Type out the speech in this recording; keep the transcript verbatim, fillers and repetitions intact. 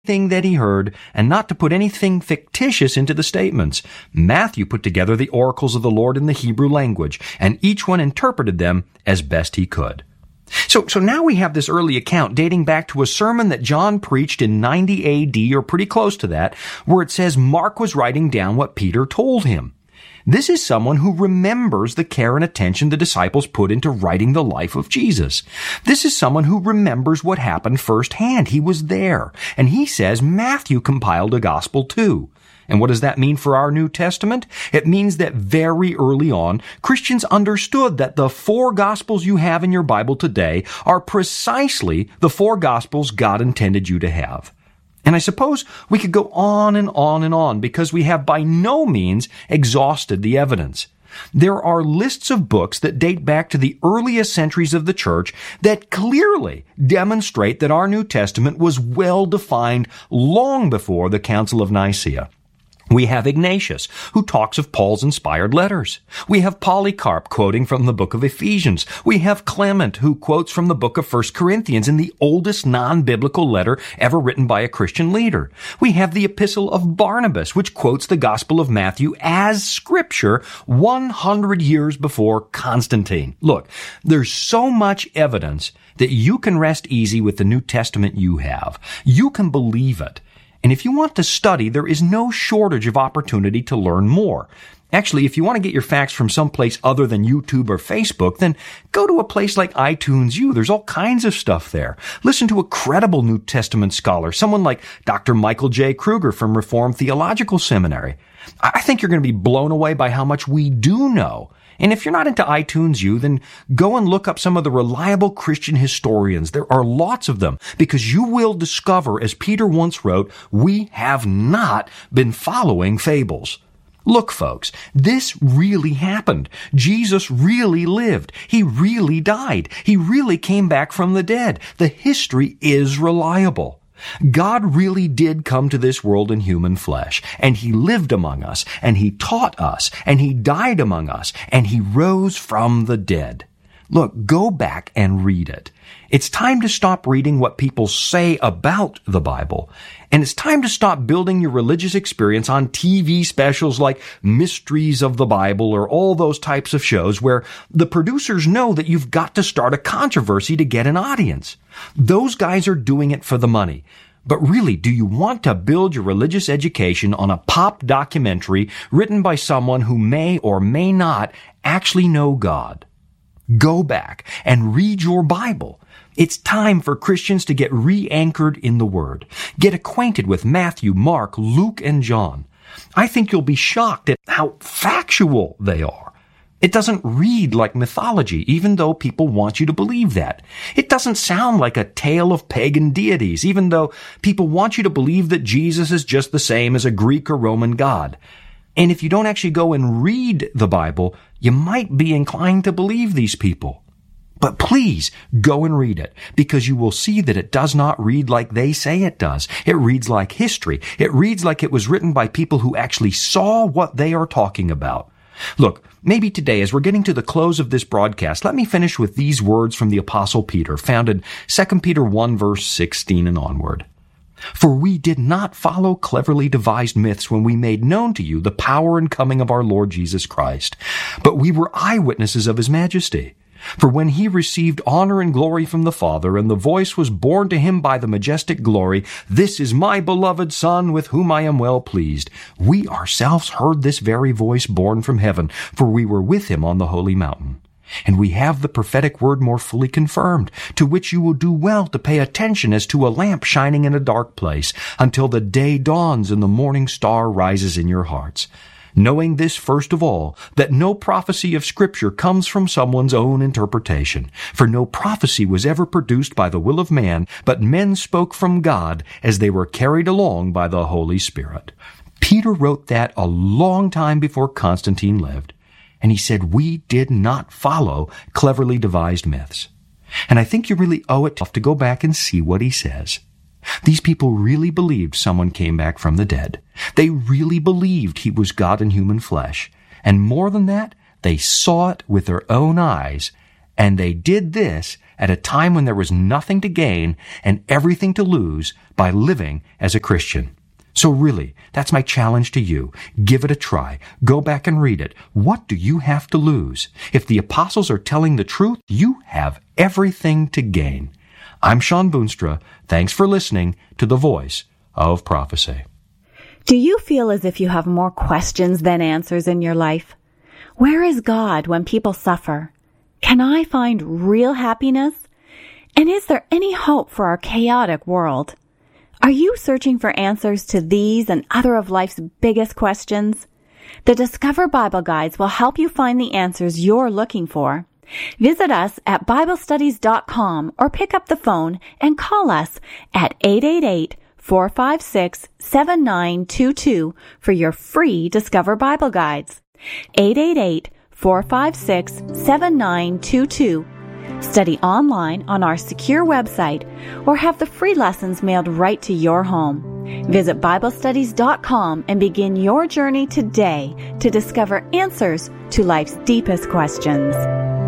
thing that he heard and not to put anything fictitious into the statements. Matthew put together the oracles of the Lord in the Hebrew language, and each one interpreted them as best he could. So, so now we have this early account dating back to a sermon that John preached in ninety A D or pretty close to that, where it says Mark was writing down what Peter told him. This is someone who remembers the care and attention the disciples put into writing the life of Jesus. This is someone who remembers what happened firsthand. He was there. And he says Matthew compiled a gospel too. And what does that mean for our New Testament? It means that very early on, Christians understood that the four Gospels you have in your Bible today are precisely the four Gospels God intended you to have. And I suppose we could go on and on and on because we have by no means exhausted the evidence. There are lists of books that date back to the earliest centuries of the church that clearly demonstrate that our New Testament was well defined long before the Council of Nicaea. We have Ignatius, who talks of Paul's inspired letters. We have Polycarp quoting from the book of Ephesians. We have Clement, who quotes from the book of First Corinthians in the oldest non-biblical letter ever written by a Christian leader. We have the Epistle of Barnabas, which quotes the Gospel of Matthew as Scripture one hundred years before Constantine. Look, there's so much evidence that you can rest easy with the New Testament you have. You can believe it. And if you want to study, there is no shortage of opportunity to learn more. Actually, if you want to get your facts from someplace other than YouTube or Facebook, then go to a place like iTunes U. There's all kinds of stuff there. Listen to a credible New Testament scholar, someone like Doctor Michael J. Kruger from Reformed Theological Seminary. I think you're going to be blown away by how much we do know. And if you're not into iTunes U, then go and look up some of the reliable Christian historians. There are lots of them, because you will discover, as Peter once wrote, we have not been following fables. Look, folks, this really happened. Jesus really lived. He really died. He really came back from the dead. The history is reliable. God really did come to this world in human flesh, and He lived among us, and He taught us, and He died among us, and He rose from the dead. Look, go back and read it. It's time to stop reading what people say about the Bible, and it's time to stop building your religious experience on T V specials like Mysteries of the Bible or all those types of shows where the producers know that you've got to start a controversy to get an audience. Those guys are doing it for the money. But really, do you want to build your religious education on a pop documentary written by someone who may or may not actually know God? Go back and read your Bible. It's time for Christians to get re-anchored in the Word. Get acquainted with Matthew, Mark, Luke, and John. I think you'll be shocked at how factual they are. It doesn't read like mythology, even though people want you to believe that. It doesn't sound like a tale of pagan deities, even though people want you to believe that Jesus is just the same as a Greek or Roman god. And if you don't actually go and read the Bible, you might be inclined to believe these people. But please, go and read it, because you will see that it does not read like they say it does. It reads like history. It reads like it was written by people who actually saw what they are talking about. Look, maybe today, as we're getting to the close of this broadcast, let me finish with these words from the Apostle Peter, found in Second Peter one, verse sixteen and onward. For we did not follow cleverly devised myths when we made known to you the power and coming of our Lord Jesus Christ, but we were eyewitnesses of His majesty. For when He received honor and glory from the Father, and the voice was borne to Him by the majestic glory, "This is my beloved Son, with whom I am well pleased," we ourselves heard this very voice borne from heaven, for we were with Him on the holy mountain. And we have the prophetic word more fully confirmed, to which you will do well to pay attention as to a lamp shining in a dark place, until the day dawns and the morning star rises in your hearts. Knowing this first of all, that no prophecy of Scripture comes from someone's own interpretation. For no prophecy was ever produced by the will of man, but men spoke from God as they were carried along by the Holy Spirit. Peter wrote that a long time before Constantine lived. And he said, we did not follow cleverly devised myths. And I think you really owe it to go back and see what he says. These people really believed someone came back from the dead. They really believed He was God in human flesh. And more than that, they saw it with their own eyes. And they did this at a time when there was nothing to gain and everything to lose by living as a Christian. So really, that's my challenge to you. Give it a try. Go back and read it. What do you have to lose? If the apostles are telling the truth, you have everything to gain. I'm Sean Boonstra. Thanks for listening to The Voice of Prophecy. Do you feel as if you have more questions than answers in your life? Where is God when people suffer? Can I find real happiness? And is there any hope for our chaotic world? Are you searching for answers to these and other of life's biggest questions? The Discover Bible Guides will help you find the answers you're looking for. Visit us at Bible Studies dot com or pick up the phone and call us at eight eight eight, four five six, seven nine two two for your free Discover Bible Guides. eight eight eight, four five six, seven nine two two. Study online on our secure website or have the free lessons mailed right to your home. Visit Bible Studies dot com and begin your journey today to discover answers to life's deepest questions.